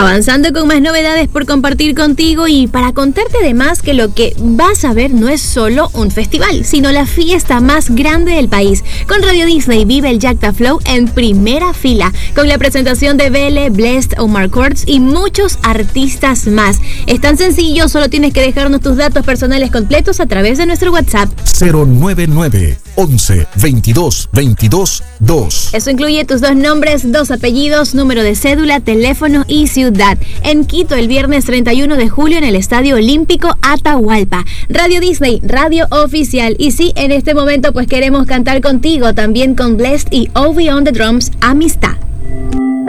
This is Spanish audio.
Avanzando con más novedades por compartir contigo y para contarte además que lo que vas a ver no es solo un festival, sino la fiesta más grande del país. Con Radio Disney vive el Jacta Flow en primera fila, con la presentación de Belle, Blessed, Omar Courtz y muchos artistas más. Es tan sencillo, solo tienes que dejarnos tus datos personales completos a través de nuestro WhatsApp 099 11 22 22 2. Eso incluye tus 2 nombres, 2 apellidos, número de cédula, teléfono y ciudad. En Quito, el viernes 31 de julio en el Estadio Olímpico Atahualpa. Radio Disney, radio oficial. Y sí, en este momento pues queremos cantar contigo, también con Blessed y Ovi on the Drums, Amistad.